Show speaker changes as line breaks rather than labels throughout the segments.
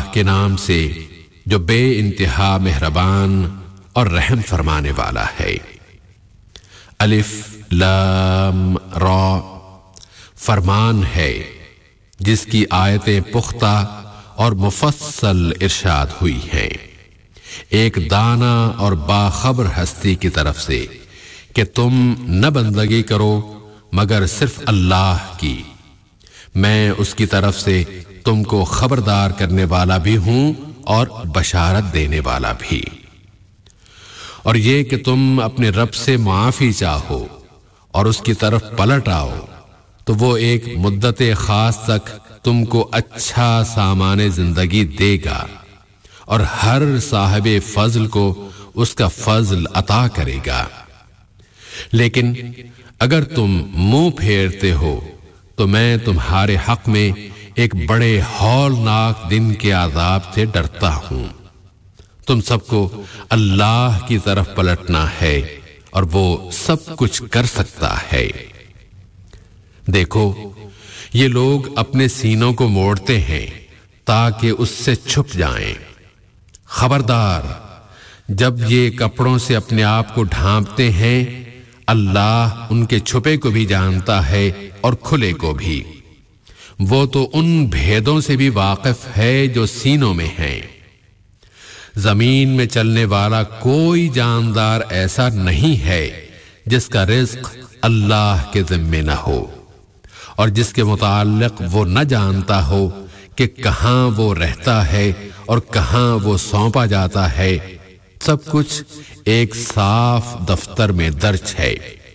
کے نام سے جو بے انتہا مہربان اور رحم فرمانے والا ہے۔ الف لام را، فرمان ہے جس کی آیتیں پختہ اور مفصل ارشاد ہوئی ہیں، ایک دانا اور باخبر ہستی کی طرف سے کہ تم نہ بندگی کرو مگر صرف اللہ کی، میں اس کی طرف سے تم کو خبردار کرنے والا بھی ہوں اور بشارت دینے والا بھی۔ اور یہ کہ تم اپنے رب سے معافی چاہو اور اس کی طرف پلٹ آؤ تو وہ ایک مدت خاص تک تم کو اچھا سامان زندگی دے گا اور ہر صاحب فضل کو اس کا فضل عطا کرے گا، لیکن اگر تم منہ پھیرتے ہو تو میں تمہارے حق میں ایک بڑے ہولناک دن کے عذاب سے ڈرتا ہوں۔ تم سب کو اللہ کی طرف پلٹنا ہے اور وہ سب کچھ کر سکتا ہے۔ دیکھو یہ لوگ اپنے سینوں کو موڑتے ہیں تاکہ اس سے چھپ جائیں، خبردار جب یہ کپڑوں سے اپنے آپ کو ڈھانپتے ہیں اللہ ان کے چھپے کو بھی جانتا ہے اور کھلے کو بھی، وہ تو ان بھیدوں سے بھی واقف ہے جو سینوں میں ہیں۔ زمین میں چلنے والا کوئی جاندار ایسا نہیں ہے جس کا رزق اللہ کے ذمے نہ ہو اور جس کے متعلق وہ نہ جانتا ہو کہ کہاں وہ رہتا ہے اور کہاں وہ سونپا جاتا ہے، سب کچھ ایک صاف دفتر میں درج ہے۔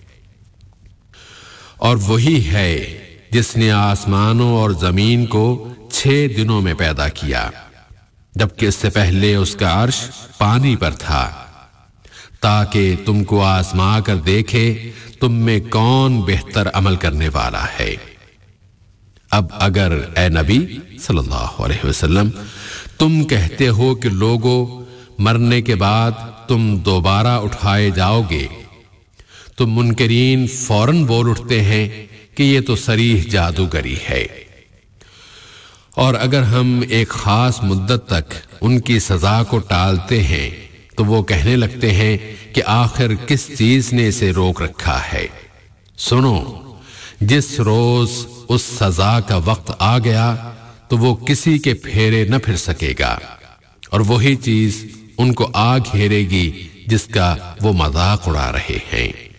اور وہی ہے جس نے آسمانوں اور زمین کو 6 دنوں میں پیدا کیا، جبکہ اس سے پہلے اس کا عرش پانی پر تھا، تاکہ تم کو آزما کر دیکھے تم میں کون بہتر عمل کرنے والا ہے۔ اب اگر اے نبی صلی اللہ علیہ وسلم تم کہتے ہو کہ لوگوں مرنے کے بعد تم دوبارہ اٹھائے جاؤ گے، تو منکرین فوراً بول اٹھتے ہیں کہ یہ تو صریح جادوگری ہے، اور اگر ہم ایک خاص مدت تک ان کی سزا کو ٹالتے ہیں تو وہ کہنے لگتے ہیں کہ آخر کس چیز نے اسے روک رکھا ہے۔ سنو، جس روز اس سزا کا وقت آ گیا تو وہ کسی کے پھیرے نہ پھر سکے گا، اور وہی چیز ان کو آ گھیرے گی جس کا وہ مذاق اڑا رہے ہیں۔